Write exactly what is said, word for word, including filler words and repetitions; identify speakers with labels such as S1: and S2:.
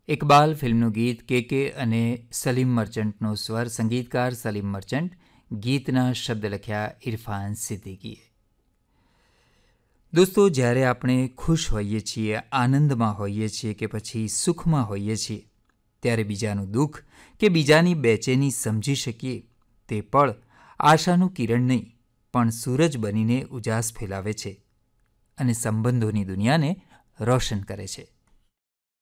S1: ઇકબાલ ફિલ્મનું ગીત કે કે અને સલીમ મર્ચન્ટનો સ્વર, સંગીતકાર સલીમ મર્ચન્ટ, ગીતના શબ્દ લખ્યા ઇરફાન સિદ્દીકીએ. દોસ્તો, જ્યારે આપણે ખુશ હોઈએ છીએ, આનંદમાં હોઈએ છીએ કે પછી સુખમાં હોઈએ છીએ, ત્યારે બીજાનું દુઃખ કે બીજાની બેચેની સમજી શકીએ તે પળ આશાનું કિરણ નહીં પણ સૂરજ બનીને ઉજાસ ફેલાવે છે અને સંબંધોની દુનિયાને રોશન કરે છે.